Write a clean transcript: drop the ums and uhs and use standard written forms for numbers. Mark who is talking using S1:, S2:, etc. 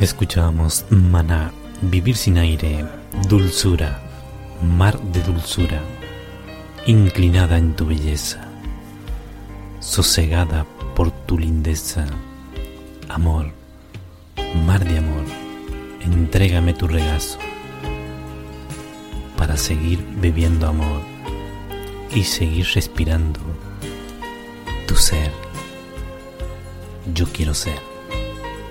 S1: Escuchábamos Maná, Vivir sin aire, Dulzura, Mar de dulzura, inclinada en tu belleza, sosegada por tu lindeza. Amor, mar de amor, entrégame tu regazo, para seguir bebiendo amor y seguir respirando tu ser. Yo quiero ser.